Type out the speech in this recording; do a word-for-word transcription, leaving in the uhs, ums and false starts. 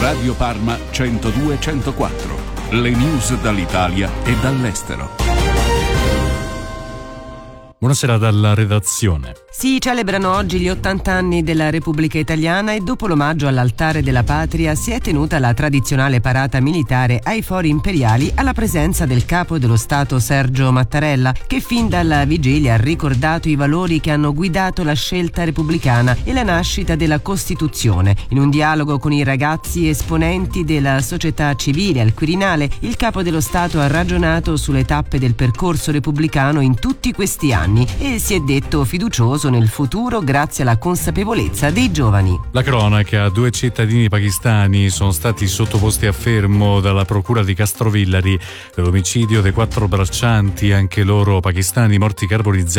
Radio Parma centodue centoquattro. Le news dall'Italia e dall'estero. Buonasera dalla redazione. Si celebrano oggi gli ottanta anni della Repubblica Italiana e dopo l'omaggio all'Altare della Patria si è tenuta la tradizionale parata militare ai Fori Imperiali alla presenza del Capo dello Stato Sergio Mattarella, che fin dalla vigilia ha ricordato i valori che hanno guidato la scelta repubblicana e la nascita della Costituzione. In un dialogo con i ragazzi esponenti della società civile al Quirinale, il Capo dello Stato ha ragionato sulle tappe del percorso repubblicano in tutti questi anni e si è detto fiducioso nel futuro grazie alla consapevolezza dei giovani. La cronaca: due cittadini pakistani sono stati sottoposti a fermo dalla procura di Castrovillari per l'omicidio dei quattro braccianti, anche loro pakistani, morti carbonizzati